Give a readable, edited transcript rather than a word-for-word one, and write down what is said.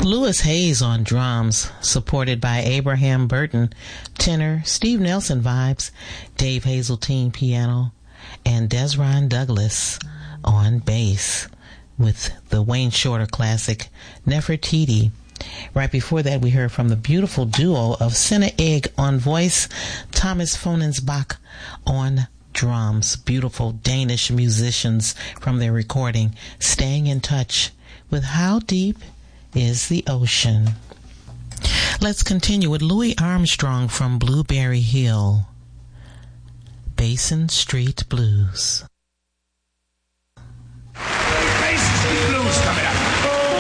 Louis Hayes on drums, supported by Abraham Burton, tenor, Steve Nelson vibes, Dave Hazeltine piano, and Desron Douglas on bass with the Wayne Shorter classic Nefertiti. Right before that, we heard from the beautiful duo of Senna Egg on voice, Thomas Fonensbach on drums. Beautiful Danish musicians from their recording, Staying in Touch with How Deep is the Ocean. Let's continue with Louis Armstrong from Blueberry Hill, Basin Street Blues.